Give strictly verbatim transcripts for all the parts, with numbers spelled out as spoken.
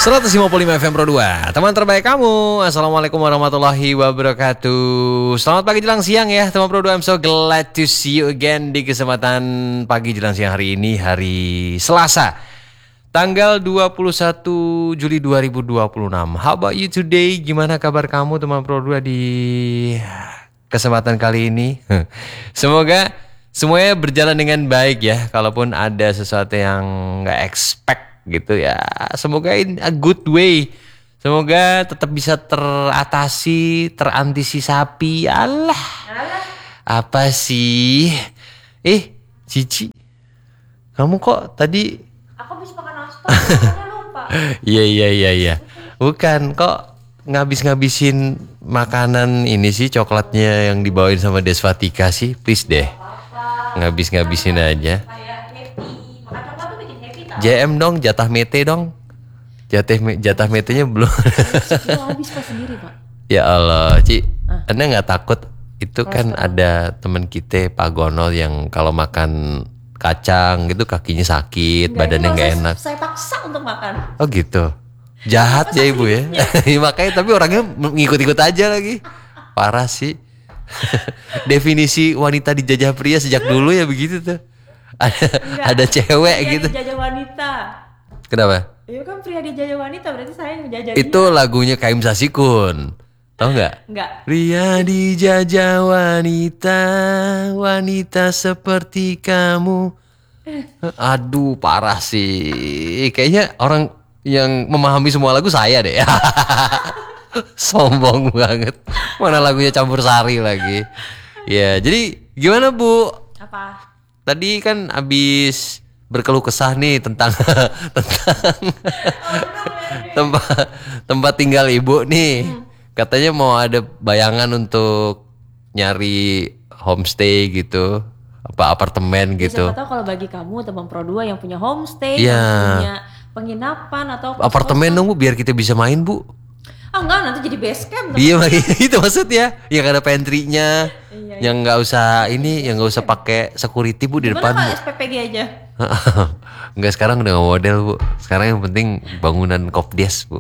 seratus lima puluh lima F M Pro dua, teman terbaik kamu. Assalamualaikum warahmatullahi wabarakatuh. Selamat pagi jelang siang ya teman Pro dua. I'm so glad to see you again di kesempatan pagi jelang siang hari ini, hari Selasa tanggal dua puluh satu Juli dua ribu dua puluh enam. How about you today? Gimana kabar kamu teman Pro dua di kesempatan kali ini? Semoga semuanya berjalan dengan baik ya. Kalaupun ada sesuatu yang gak expect gitu ya, semoga in a good way. Semoga tetap bisa teratasi, terantisipasi. Alah, apa sih? Eh, Cici, kamu kok tadi? Aku habis makan nastar, makanya lupa. Iya iya iya iya. Bukan kok ngabis-ngabisin makanan ini sih, coklatnya yang dibawain sama Desvatika sih. Please deh, ngabis-ngabisin aja. J M dong, jatah mete dong. Jatah jatah metenya belum. Habis pas sendiri, Pak. Ya Allah, Ci. Ah. Anda nggak takut itu Terus kan apa? Ada teman kita Pak Gono yang kalau makan kacang gitu kakinya sakit, nggak, badannya nggak enak. Saya paksa untuk makan. Oh gitu. Jahat ya Ibu ya. Makanya tapi orangnya ngikut-ikut aja lagi. Parah sih. Definisi wanita dijajah pria sejak dulu ya begitu tuh. Ada, ada cewek pria gitu. Dijajah wanita. Kenapa? Iya kan pria dijajah wanita, berarti saya yang menjajah. Itu dia. Lagunya Kaim Sasikun. Tahu nggak? Nggak. Pria dijajah wanita, wanita seperti kamu. Aduh, parah sih. Kayaknya orang yang memahami semua lagu saya deh. Sombong banget. Mana lagunya campur sari lagi. Ya, jadi gimana Bu? Apa? Tadi kan abis berkeluh kesah nih tentang tentang tempat tempat tinggal Ibu nih. Hmm. Katanya mau ada bayangan untuk nyari homestay gitu, apa apartemen ya, gitu. Siapa tahu kalau bagi kamu teman Pro dua yang punya homestay, ya. Yang punya penginapan atau kos-kosan. Apartemen dong Bu, biar kita bisa main Bu. Ah enggak, nanti jadi base camp. Iya itu maksudnya, yang ada pantry-nya, iya, yang nggak usah ini, yang nggak usah pakai security Bu di depan. Gimana S P P G aja? Enggak, sekarang udah nggak model Bu. Sekarang yang penting bangunan kopdes Bu.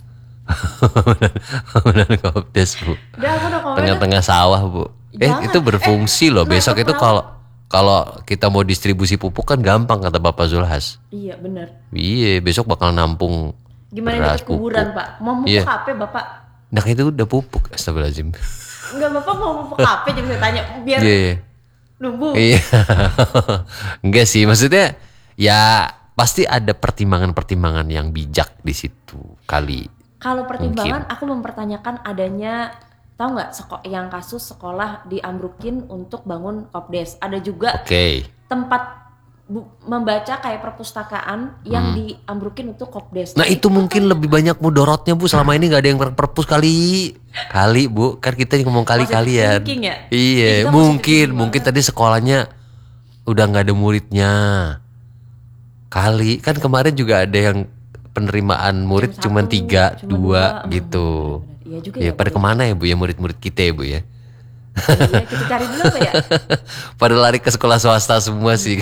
Bangunan kopdes Bu. Tengah-tengah sawah Bu. Jangan. Eh itu berfungsi eh, loh. Besok itu kalau kalau kita mau distribusi pupuk kan gampang kata Bapak Zulhas. Iya benar. Iya besok bakal nampung. Gimana dekat kuburan pupuk. Pak? Mau pupuk yeah. H P Bapak? Nah itu udah pupuk, astagfirullahaladzim. Enggak, Bapak mau pupuk H P jadi saya tanya biar yeah. Numbuh. Iya. Enggak sih, maksudnya ya pasti ada pertimbangan-pertimbangan yang bijak di situ kali. Kalau pertimbangan mungkin. Aku mempertanyakan adanya, tahu nggak seko- yang kasus sekolah diambrukin untuk bangun kopdes. Ada juga okay. tempat Bu, membaca kayak perpustakaan yang hmm. diambrukin untuk kopdes. Nah, nah itu, itu mungkin lebih banyak mudorotnya Bu. Selama ini nggak ada yang perpus kali, kali Bu. Kan kita ngomong kali-kalian. Ya? Iya, ya, mungkin, mungkin tadi sekolahnya udah nggak ada muridnya. Kali, kan kemarin juga ada yang penerimaan murid cuma tiga, dua, dua gitu. Iya juga ya. Ya pada kemana ya Bu ya murid-murid kita ya Bu ya? Iya, kita cari dulu Pak ya. Pada lari ke sekolah swasta semua sih.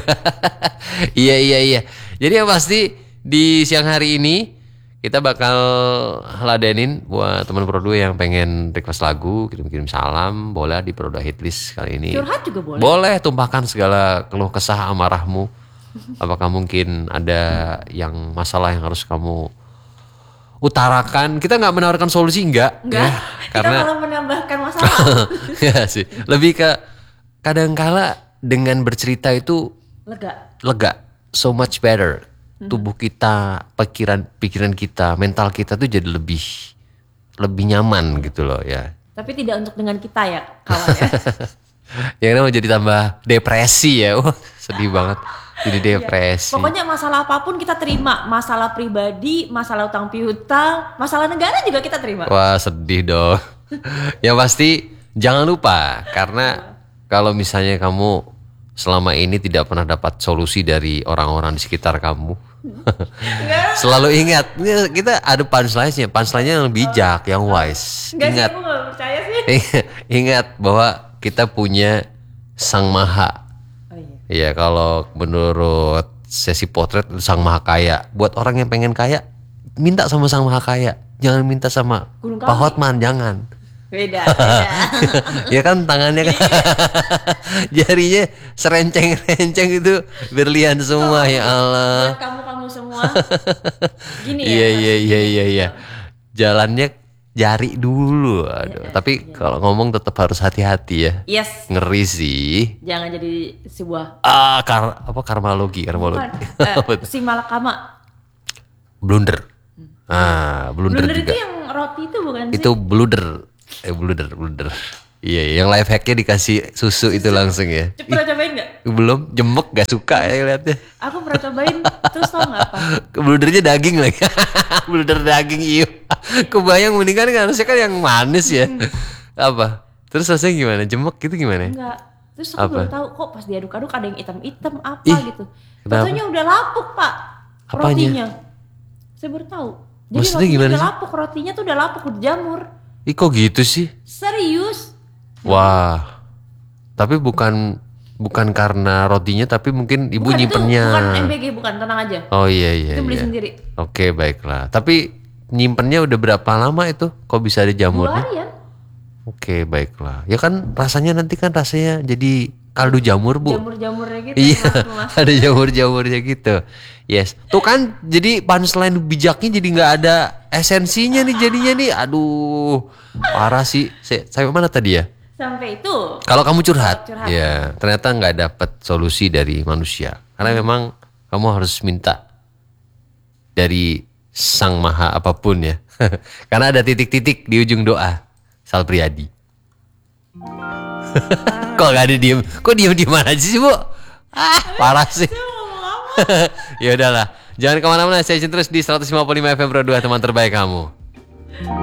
Iya iya iya. Jadi yang pasti di siang hari ini kita bakal ladenin buat teman Pro dua yang pengen request lagu, kirim-kirim salam, boleh di Pro dua Hitlist kali ini. Curhat juga boleh. Boleh, tumpahkan segala keluh kesah amarahmu. Apakah mungkin ada yang masalah yang harus kamu utarakan? Kita nggak menawarkan solusi enggak, enggak. Ya, kita karena malah menambahkan masalah. Ya sih, lebih ke kadangkala dengan bercerita itu lega, lega, so much better. Tubuh kita, pikiran, pikiran kita, mental kita tuh jadi lebih, lebih nyaman gitu loh ya. Tapi tidak untuk dengan kita ya, kawan ya. Yang mau jadi tambah depresi ya, wah sedih banget. Jadi depresi. Iya. Pokoknya masalah apapun kita terima. Masalah pribadi, masalah utang piutang, masalah negara juga kita terima. Wah sedih dong. Yang pasti jangan lupa. Karena kalau misalnya kamu selama ini tidak pernah dapat solusi dari orang-orang di sekitar kamu. Selalu ingat. Kita ada punchline-nya. Punchline-nya yang bijak, yang wise. Enggak ingat. Sih, aku gak percaya sih. Ingat bahwa kita punya Sang Maha. Iya, kalau menurut sesi potret Sang Maha Kaya. Buat orang yang pengen kaya, minta sama Sang Maha Kaya. Jangan minta sama Gunung Pak Kawi. Hotman, jangan. Beda, beda. Ya kan tangannya kan jarinya serenceng-renceng itu berlian semua ya Allah. Buat kamu-kamu semua. Gini ya. Iya iya maksudnya iya iya gitu. iya. Jalannya jari dulu. Aduh, tapi kalau ngomong tetap harus hati-hati ya. Yes. Ngeri sih. Jangan jadi sebuah Ah, kar apa karmalogi, karmalogi. bukan, eh, si malakama. Blunder. Ah, blunder, Blunder juga. itu yang roti itu bukan sih? Itu blunder. Eh blunder, blunder. Iya, iya, yang life hacknya dikasih susu itu langsung ya. Cep- Pernah cobain nggak? Belum, jemek gak suka ya liatnya. Aku pernah cobain, terus tau nggak apa? Blundernya daging lagi. Blunder daging iya. Kebayang mendingan kan harusnya kan yang manis ya. Apa? Terus rasanya gimana? Jemek gitu gimana? Enggak. Terus aku Apa? baru tahu kok pas diaduk-aduk ada yang hitam-hitam apa Ih, gitu. kenapa? Fotonya udah lapuk pak, Apanya? rotinya. Saya baru tahu. Jadi Maksudnya rotinya gimana udah sih? lapuk, rotinya tuh udah lapuk, udah jamur. Ih kok gitu sih? Serius? Wah. Tapi bukan bukan karena rotinya tapi mungkin ibu Bukan itu, nyimpennya. bukan M B G, bukan, tenang aja. Oh iya iya. Itu beli iya. sendiri. Oke baiklah. Tapi nyimpennya udah berapa lama itu? Kok bisa ada Dua jamurnya? harian. Oke baiklah. Ya kan rasanya nanti kan rasanya jadi kaldu jamur bu. Jamur-jamurnya gitu. Iya, mas-mas. ada jamur-jamurnya gitu. Yes, tuh kan jadi punchline bijaknya jadi nggak ada esensinya nih jadinya nih. Aduh, parah sih. Saya, sampai mana tadi ya? Sampai itu. Kalau kamu curhat, Curhat. ya ternyata nggak dapat solusi dari manusia. Karena memang kamu harus minta dari Sang Maha apapun ya. Karena ada titik-titik di ujung doa. Sal Priadi. Kok gak ada diem? Kok diem-diem aja sih bu? Ah, parah sih. Ya udahlah, jangan kemana-mana. Saya terus di seratus lima puluh lima F M Pro dua teman terbaik kamu.